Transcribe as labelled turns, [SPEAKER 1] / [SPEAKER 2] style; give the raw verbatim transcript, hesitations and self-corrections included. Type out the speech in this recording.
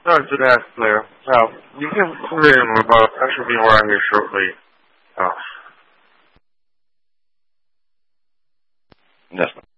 [SPEAKER 1] No, that's clear. Well, you can put in about, I should be around here shortly. Uh,
[SPEAKER 2] Yes.